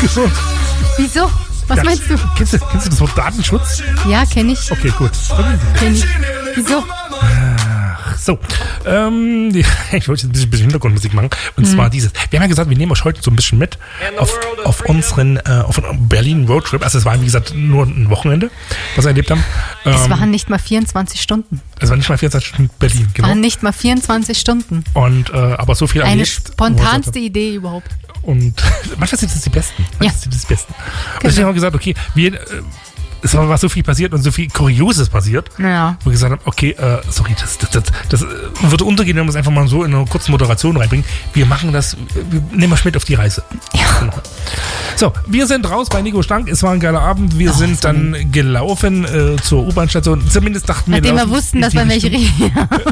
Wieso? Was meinst du? Kennst du das Wort Datenschutz? Ja, kenne ich. Okay, gut. Kenn ich. Wieso? So, ich wollte jetzt ein bisschen Hintergrundmusik machen. Und zwar dieses. Wir haben ja gesagt, wir nehmen euch heute so ein bisschen mit auf unseren Berlin Roadtrip. Also es war, wie gesagt, nur ein Wochenende, was wir erlebt haben. Es waren nicht mal 24 Stunden. Es waren nicht mal 24 Stunden Berlin, genau. Es waren nicht mal 24 Stunden. Und aber so viel Eine erlebt. spontanste Idee überhaupt. Und manchmal sind das die Besten. Ja. Das sind die Besten. Und deswegen haben wir gesagt, okay, es war so viel passiert und so viel Kurioses passiert, Ja. wo wir gesagt haben, okay, sorry, das würde untergehen, wenn wir es einfach mal so in eine kurze Moderation reinbringen. Wir machen das, wir nehmen euch mit auf die Reise. Ja. Genau. So, wir sind raus bei Nico Stank. Es war ein geiler Abend. Wir sind dann gelaufen zur U-Bahn-Station. Zumindest dachten wir, Nachdem wir wussten, dass wir in welche Richtung.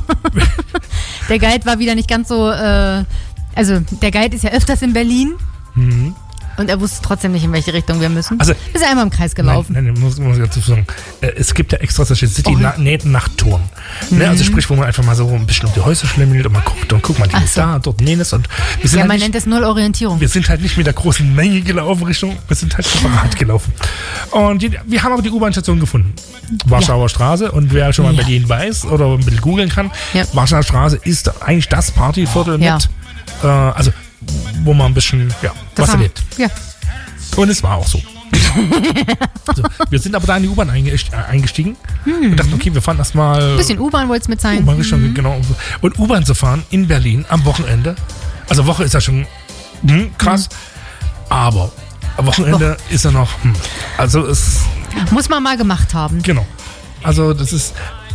Der Guide war wieder nicht ganz so. Also, der Guide ist ja öfters in Berlin. Mhm. Und er wusste trotzdem nicht, in welche Richtung wir müssen. Also, ist er einmal im Kreis gelaufen. Nein, muss ich dazu sagen. Es gibt ja extra solche City-Nachttouren. Ne? Also sprich, wo man einfach mal so ein bisschen um die Häuser schlemmelt und man guckt und guck mal, die ist da, dort jenes. Und wir sind man nennt es Null-Orientierung. Wir sind halt nicht mit der großen Menge gelaufen Richtung, wir sind halt separat gelaufen. Und wir haben aber die U-Bahn-Station gefunden. Warschauer Straße. Und wer schon mal in Berlin weiß oder ein bisschen googeln kann, Warschauer Straße ist eigentlich das Partyviertel mit, also wo man ein bisschen was erlebt. Ja. Und es war auch so. Also, wir sind aber da in die U-Bahn eingestiegen und dachten, okay, wir fahren erstmal. Ein bisschen U-Bahn wollte es mit sein. U-Bahn genau. Und U-Bahn zu fahren in Berlin am Wochenende. Also Woche ist ja schon krass, aber am Wochenende ist ja noch. Also es. Muss man mal gemacht haben. Genau. Also das ist.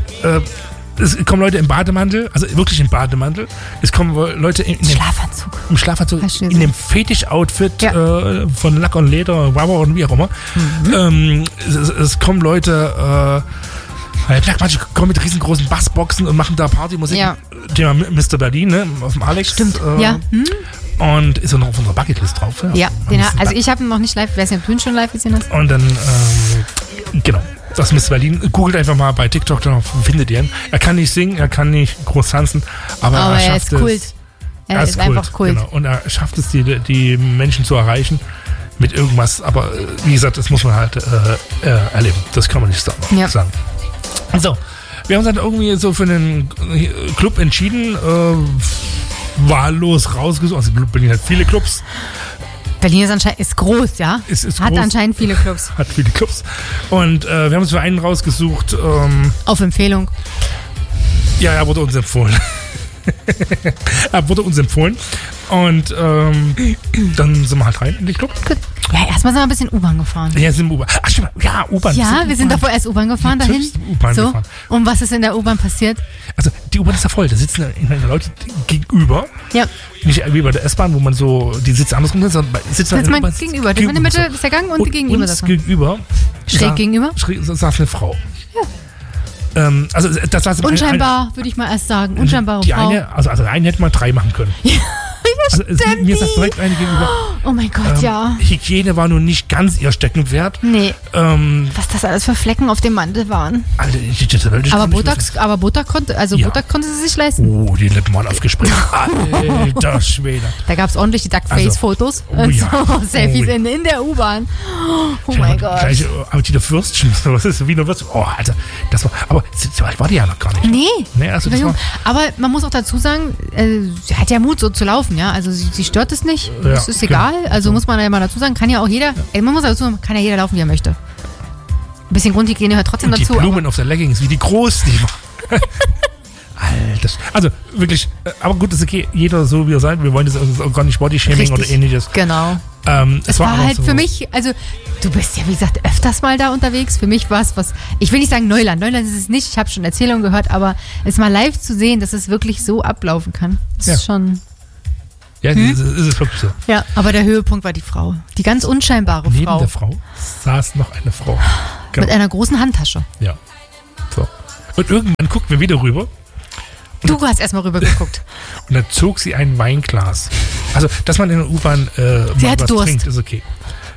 Es kommen Leute im Bademantel, also wirklich im Bademantel. Es kommen Leute im Schlafanzug, in dem Fetisch-Outfit von Lack und Leder, Wawa und wie auch immer. Es kommen Leute, manche kommen mit riesengroßen Bassboxen und machen da Partymusik. Ja. Thema Mr. Berlin, ne, auf dem Alex. Stimmt, Und ist er noch auf unserer Bucketlist drauf. Also ich habe ihn noch nicht live, wer ist denn schon live gesehen hast? Und dann, genau. Das Mr. Berlin, googelt einfach mal bei TikTok, dann findet ihr ihn. Er kann nicht singen, er kann nicht groß tanzen, aber er schafft ist Kult. Er ist einfach Kult. Genau. Und er schafft es, die Menschen zu erreichen mit irgendwas. Aber wie gesagt, das muss man halt erleben. Das kann man nicht sagen. So, wir haben uns dann irgendwie so für einen Club entschieden, wahllos rausgesucht. Also Berlin hat viele Clubs. Berlin ist groß, ja? Hat anscheinend viele Clubs. Hat viele Clubs. Und wir haben uns für einen rausgesucht. Auf Empfehlung. Ja, er wurde uns empfohlen. Und dann sind wir halt rein in den Club. Gut. Ja, erstmal sind wir ein bisschen U-Bahn gefahren. Ja, sind wir U-Bahn. Ach, stimmt. Ja, U-Bahn. Ja, wir sind davor erst U-Bahn gefahren dahin. Gefahren. Und was ist in der U-Bahn passiert? Also, die U-Bahn ist ja voll. Da sitzen Leute gegenüber. Ja. Nicht wie bei der S-Bahn, wo man so die Sitze andersrum sind, sondern sitzt man gegenüber. In der Mitte ist der Gang und gegenüber. Uns gegenüber. Schräg gegenüber? Saß eine Frau. Ja. Also, das saß unscheinbar, würde ich mal erst sagen. Unscheinbare Frau. Also eine hätte man 3 machen können. Ja. Also mir ist das direkt eine gegenüber. Oh mein Gott, ja. Hygiene war nun nicht ganz ihr Steckenpferd. Nee. Was das alles für Flecken auf dem Mantel waren. Aber Botox konnte sie sich leisten. Oh, die Lippen waren aufgesprengt. Alter Schwede. Da gab es ordentlich die Duckface-Fotos. Selfies in der U-Bahn. Oh mein Gott. Gleich die Fürstchen. Was ist wie eine Würstchen? Oh, Alter. Das war, aber so alt war die ja noch gar nicht. Nee. Also aber man muss auch dazu sagen, sie hat ja Mut, so zu laufen, ja. Also sie stört es nicht. Es ist egal. Also muss man ja mal dazu sagen, kann ja auch jeder, man muss dazu sagen, kann ja jeder laufen, wie er möchte. Ein bisschen Grundhygiene gehört trotzdem dazu. Die Blumen auf der Leggings, wie die groß die waren. Alter. Also wirklich, aber gut, ist okay. Jeder so, wie er seid. Wir wollen das auch gar nicht Bodyshaming oder ähnliches. Genau. Es war halt so für mich, also du bist ja, wie gesagt, öfters mal da unterwegs. Für mich war es was, ich will nicht sagen Neuland. Neuland ist es nicht. Ich habe schon Erzählungen gehört, aber es mal live zu sehen, dass es wirklich so ablaufen kann, ist schon... Ja, ist es wirklich so. Ja, aber der Höhepunkt war die Frau. Die ganz unscheinbare Frau. Neben der Frau saß noch eine Frau. Genau. Mit einer großen Handtasche. Ja. So. Und irgendwann guckten wir wieder rüber. Du hast erstmal rüber geguckt. Und dann zog sie ein Weinglas. Also, dass man in der U-Bahn mal was trinkt, ist okay.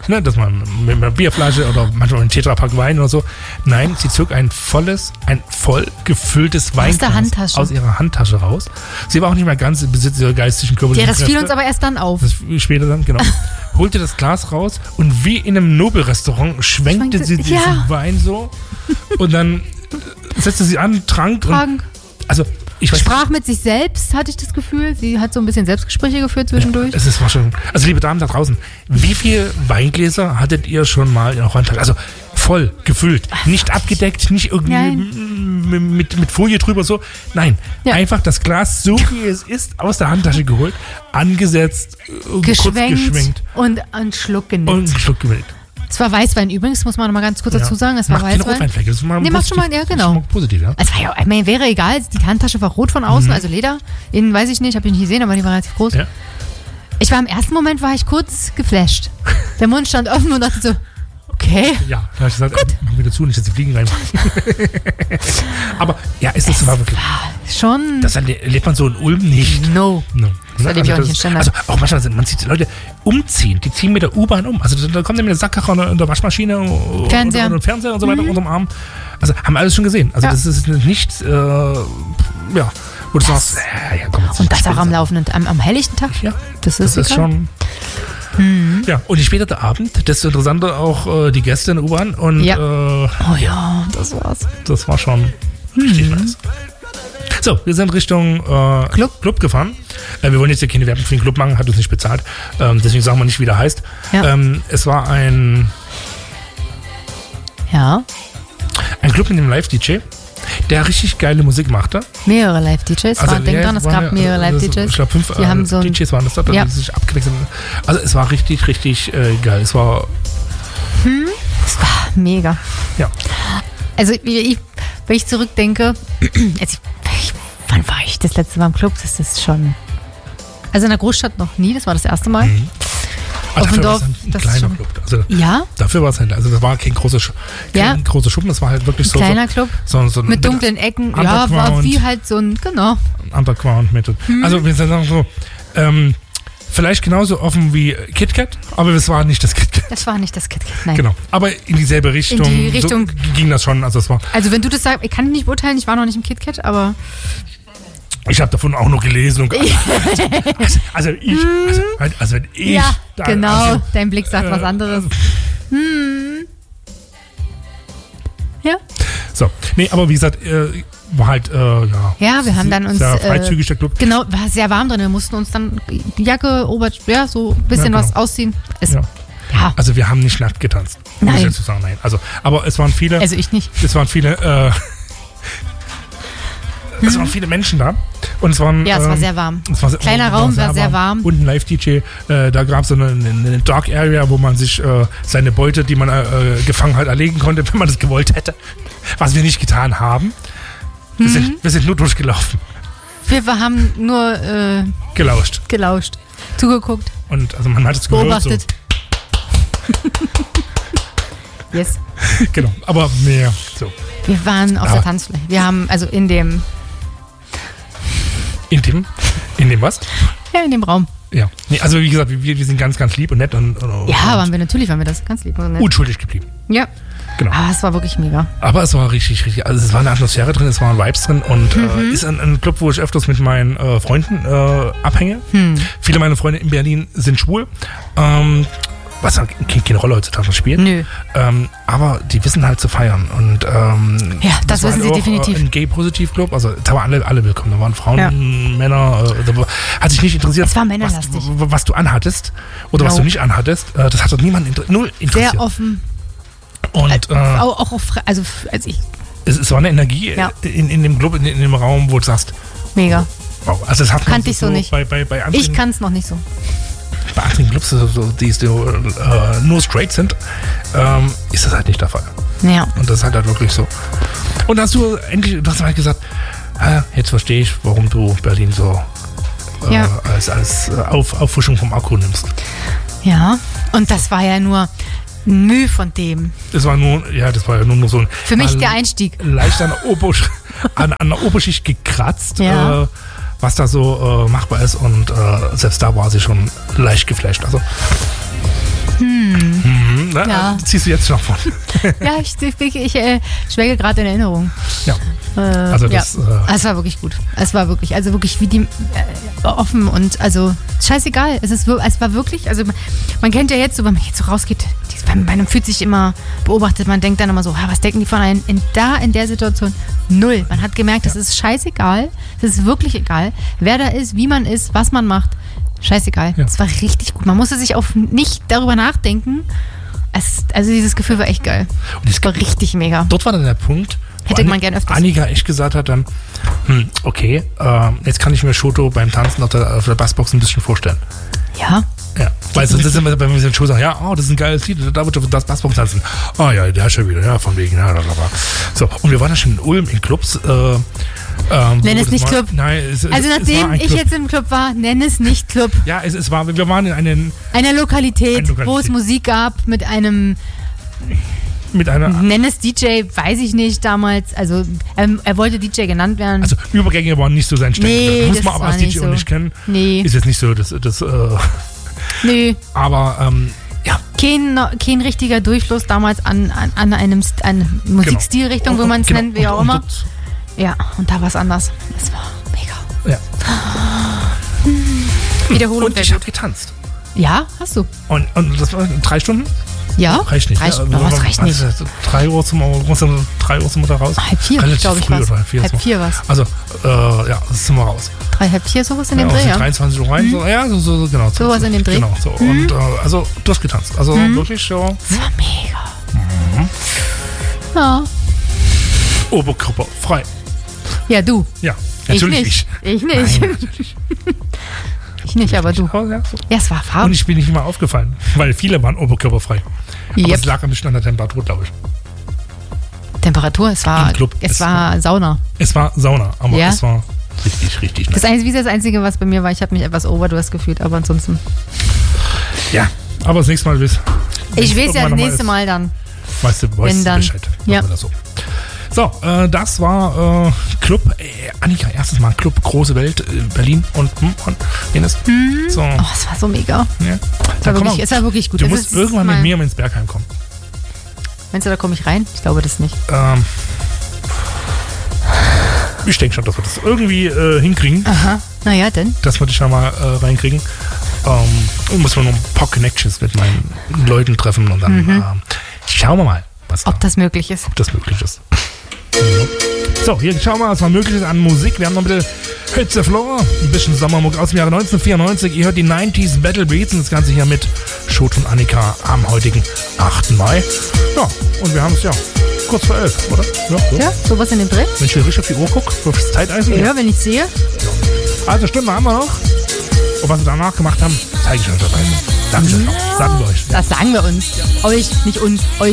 ne, dass man mit einer Bierflasche oder manchmal einen Tetrapack Wein oder so. Nein, sie zog ein voll gefülltes Weinglas aus ihrer Handtasche raus. Sie war auch nicht mehr ganz im Besitz ihrer geistigen körperlichen Kräfte. Ja, das fiel uns aber erst dann auf. Später dann, genau. Holte das Glas raus und wie in einem Nobelrestaurant schwenkte sie diesen Wein so und dann setzte sie an, trank. Und, also sprach mit sich selbst, hatte ich das Gefühl. Sie hat so ein bisschen Selbstgespräche geführt zwischendurch. Ja, war schon. Also, liebe Damen da draußen, wie viele Weingläser hattet ihr schon mal in eurer Handtasche? Also, voll gefüllt. Nicht abgedeckt, nicht irgendwie mit Folie drüber so. Nein, einfach das Glas, so wie es ist, aus der Handtasche geholt, angesetzt, kurz geschwenkt. Und einen Schluck genickt. Es war Weißwein übrigens, muss man noch mal ganz kurz dazu sagen. Es war Weißwein. Rotweinflecke. Das ist mal macht schon mal, ja, genau. Positiv, ja. Es war ja, ich meine, wäre egal, die Handtasche war rot von außen, also Leder. Innen weiß ich nicht, habe ich nicht gesehen, aber die war relativ groß. Ja. Im ersten Moment war ich kurz geflasht. Der Mund stand offen und dachte so, okay. Ja, da habe ich gesagt, machen wir dazu, nicht, dass die Fliegen reinmachen. Aber ja, es war wirklich. Schon. Das erlebt man so in Ulm nicht. No. Das erlebe ich auch nicht in Standard. Also auch manchmal, man sieht Leute umziehen, die ziehen mit der U-Bahn um. Also da kommt dann mit der Sackkarre und der Waschmaschine und Fernseher und so weiter unterm Arm. Also haben wir alles schon gesehen. Also das ist nichts, wo du sagst, komm, und das auch am laufenden, am helllichten Tag? Ja, das ist schon. Ja, und je später der Abend, desto interessanter auch die Gäste in der U-Bahn. Und, das war's. Das war schon richtig nice. So, wir sind Richtung Club gefahren. Wir wollen jetzt hier keine Werbung für den Club machen, hat uns nicht bezahlt. Deswegen sagen wir nicht, wie der heißt. Ja. Es war ein Club mit einem Live-DJ, der richtig geile Musik machte. Mehrere Live-DJs. Also, es gab mehrere Live-DJs. Ich glaube, 5 DJs waren das da, die sich abgewechselt haben. Also es war richtig, richtig geil. Es war mega. Ja. Also wenn ich zurückdenke, wann war ich das letzte Mal im Club? Das ist schon... Also in der Großstadt noch nie, das war das erste Mal. Auf dem Dorf, ein kleiner Club. Also dafür war es halt, also das war kein großer Schuppen, das war halt wirklich so... Kleiner Club, so mit dunklen Ecken, war wie halt so ein, Underground-Method. Also wir sagen so, vielleicht genauso offen wie KitKat, aber es war nicht das KitKat. Das war nicht das KitKat, nein. Genau, aber in dieselbe Richtung, so ging das schon. Also wenn du das sagst, ich kann nicht beurteilen, ich war noch nicht im KitKat, aber... Ich habe davon auch noch gelesen. Und also wenn ich... Ja, genau, dein Blick sagt was anderes. Ja. So, nee, aber wie gesagt, war halt, Ja, wir haben dann uns... Sehr freizügig, der Club. Genau, war sehr warm drin. Wir mussten uns dann die Jacke, so ein bisschen was ausziehen. Ja. Also wir haben nicht nackt getanzt. Nein. Muss ich dazu sagen, nein. Aber es waren viele... Also ich nicht. Es waren viele... Es waren viele Menschen da. Und es waren, es war sehr warm. Kleiner Raum, war sehr warm. Und ein Live-DJ. Da gab es so eine Dark Area, wo man sich seine Beute, die man gefangen hat, erlegen konnte, wenn man das gewollt hätte. Was wir nicht getan haben. Wir sind nur durchgelaufen. Wir haben nur gelauscht. Zugeguckt. Und also man hat es gehört. Beobachtet. So. Yes. Genau, aber mehr so. Wir waren auf der Tanzfläche. Wir haben also in dem was? Ja, in dem Raum. Ja. Nee, also wie gesagt, wir sind ganz, ganz lieb und nett. Waren wir das ganz lieb und nett. Unschuldig geblieben. Ja. Genau. Aber es war wirklich mega. Aber es war richtig, richtig, also es war eine Atmosphäre drin, es waren Vibes drin und ist ein Club, wo ich öfters mit meinen Freunden abhänge. Viele meiner Freunde in Berlin sind schwul. Was keine Rolle heutzutage spielt. Nö. Aber die wissen halt zu feiern. Und das wissen sie definitiv. Ein Gay-Positiv-Club, also da waren alle willkommen. Da waren Frauen, Männer. Hat sich nicht interessiert, es war männerlastig. Was du anhattest oder was du nicht anhattest. Das hat doch niemand null interessiert. Sehr offen. Und auch also ich. Es war eine Energie in dem Club, in dem Raum, wo du sagst, mega. Wow, also das hat kannte ich so nicht. Bei anderen, ich kann es noch nicht so. Bei anderen Clubs, die nur straight sind, ist das halt nicht der Fall. Ja. Und das ist halt wirklich so. Und hast du halt gesagt, jetzt verstehe ich, warum du Berlin so als Auffrischung vom Akku nimmst. Ja, und das war ja nur Mühe von dem. Das war ja nur so ein... Für mich der Einstieg. Leicht an der Oberschicht gekratzt. Ja. Was da so machbar ist und selbst da war sie schon leicht geflasht. Also. ne? Ja. Ziehst du jetzt schon von. Ja, ich schwelge gerade in Erinnerung. Ja. Also das, es war wirklich gut. Es war wirklich, also wirklich wie die offen und also scheißegal. Es war wirklich, also man kennt ja jetzt so, wenn man jetzt so rausgeht, man fühlt sich immer beobachtet, man denkt dann immer so, was denken die von einem in der Situation? Null. Man hat gemerkt, es ist scheißegal, es ist wirklich egal, wer da ist, wie man ist, was man macht. Scheißegal. Es war richtig gut. Man musste sich auch nicht darüber nachdenken. Also dieses Gefühl war echt geil. Und es war richtig mega. Dort war dann der Punkt, hätte man gern öfters. Annika echt gesagt hat dann, okay, jetzt kann ich mir Shoto beim Tanzen auf der Bassbox ein bisschen vorstellen. Ja. Ja, weil das ist immer, wenn wir in Show sagen, ja, das ist ein geiles Lied, da wird das Bassbox tanzen. Ja, der ist schon wieder, ja, von wegen, ja, blablabla. So, und wir waren ja schon in Ulm in Clubs. Nenn es nicht Club. Nein, also nachdem ich jetzt im Club war, nenn es nicht Club. Ja, wir waren in einer Lokalität, wo es Musik gab mit einer nenn es DJ, weiß ich nicht damals. Also er wollte DJ genannt werden. Also Übergänge waren nicht so sein Steckenpferd. Nee, muss man aber als DJ auch nicht kennen. Nee. Ist jetzt nicht so das nee. Aber ja. Kein richtiger Durchfluss damals an eine Musikstilrichtung, wie man es nennt, wie auch immer. Ja, und da war es anders. Es war mega. Ja. Wiederholung. Und ich habe getanzt. Ja, hast du. Und das war 3 Stunden? Ja. Reicht nicht. Das reicht nicht. 3 Uhr zum Mutter raus. 3:30, glaube ich, was. 3:30 was. Also, das sind wir raus. 3:30 sowas in dem Dreh, ja. 23 Uhr rein, so genau. Sowas in dem Dreh. Genau, so. Und also durchgetanzt. Also wirklich so. Das war mega. Ja. Oberkörper frei. Ja, du. Ja, natürlich ich nicht. Nein, natürlich. Ich nicht, aber du. Ja, es war Farbe. Und ich bin nicht immer aufgefallen, weil viele waren oberkörperfrei. Yep. Aber es lag ein bisschen an der Temperatur, glaube ich. Temperatur? Es war Sauna. Es war Sauna, aber es war richtig nice. Das ist das Einzige, was bei mir war. Ich habe mich etwas overdosed gefühlt, aber ansonsten. Ja, aber das nächste Mal ich weiß ja das nächste Mal dann. Weißt du Bescheid. Ja. So, das war Club, Annika, erstes Mal Club, große Welt, Berlin und jenes. So. Oh, es war so mega. Ja. Es war wirklich gut. Du musst irgendwann mit mir ins Bergheim kommen. Meinst du, da komme ich rein? Ich glaube das nicht. Ich denke schon, dass wir das irgendwie hinkriegen. Aha, naja, denn? Dass wir dich da mal reinkriegen. Muss man noch ein paar Connections mit meinen Leuten treffen und dann schauen wir mal, ob das möglich ist. So, hier schauen wir mal, was noch möglich ist an Musik. Wir haben noch ein bisschen Hits the Floor, ein bisschen Sommermuck aus dem Jahre 1994. Ihr hört die 90s Battle Beats und das Ganze hier mit Shoto und Annika am heutigen 8. Mai. Ja, und wir haben es ja kurz vor 11, oder? Ja, sowas in dem Dreh. Wenn ich richtig auf die Uhr gucke, auf das Zeiteisen. Ja, wenn ich sehe. Ja. Also Stunde haben wir noch. Und was wir danach gemacht haben, zeige ich euch dabei. Dankeschön. Sagen wir euch. Das sagen wir uns. Euch, nicht uns, euch.